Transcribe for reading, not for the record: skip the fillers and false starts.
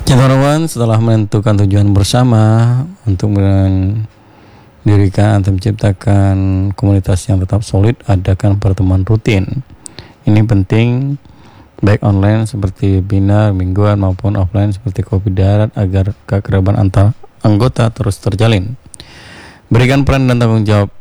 Teman-teman, setelah menentukan tujuan bersama untuk mendirikan atau menciptakan komunitas yang tetap solid, adakan pertemuan rutin. Ini penting, baik online seperti webinar mingguan maupun offline seperti kopi darat, agar kekeruban antar anggota terus terjalin. Berikan peran dan tanggung jawab